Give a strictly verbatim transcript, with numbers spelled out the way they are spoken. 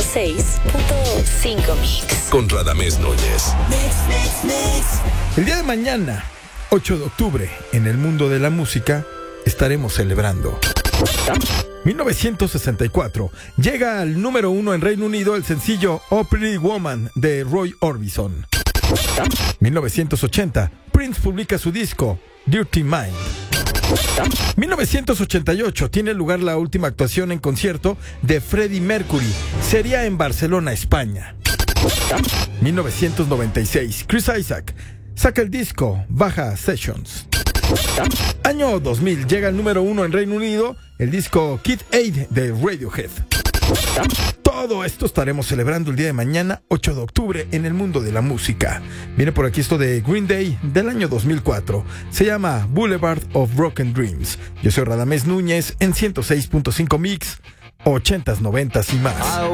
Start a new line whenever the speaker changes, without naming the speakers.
seis punto cinco Mix.
Con Radamés Núñez.
Mix, mix, mix.
El día de mañana, ocho de octubre, en el mundo de la música, estaremos celebrando. mil novecientos sesenta y cuatro, llega al número uno en Reino Unido el sencillo Oh Pretty Woman de Roy Orbison. mil novecientos ochenta, Prince publica su disco Dirty Mind. mil novecientos ochenta y ocho, tiene lugar la última actuación en concierto de Freddie Mercury. Sería en Barcelona, España. mil novecientos noventa y seis, Chris Isaak saca el disco Baja Sessions. Año dos mil, llega al número uno en Reino Unido el disco Kid A de Radiohead. Todo esto estaremos celebrando el día de mañana, ocho de octubre, en el mundo de la música. Viene por aquí esto de Green Day del año dos mil cuatro. Se llama Boulevard of Broken Dreams. Yo soy Radamés Núñez en ciento seis punto cinco Mix, ochentas, noventas y más.